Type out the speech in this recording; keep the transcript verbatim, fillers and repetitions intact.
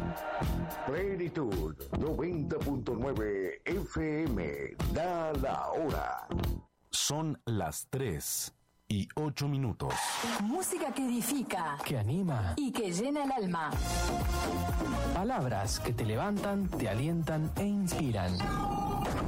Plenitud noventa punto nueve F M. Da la hora. Son las tres y ocho minutos. Música que edifica, que anima y que llena el alma. Palabras que te levantan, te alientan e inspiran.